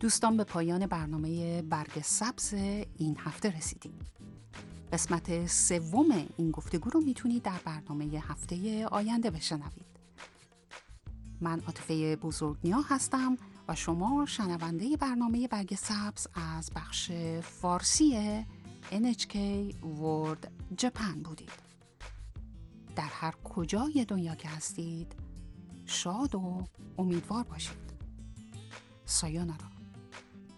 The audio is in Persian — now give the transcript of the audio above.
دوستان به پایان برنامه برگ سبز این هفته رسیدیم. قسمت سوم این گفتگو رو میتونید در برنامه هفته آینده بشنوید. من عاطفه بزرگنیا هستم و شما شنونده برنامه برگ سبز از بخش فارسی NHK World Japan بودید. در هر کجای دنیا که هستید شاد و امیدوار باشید. سایونارا.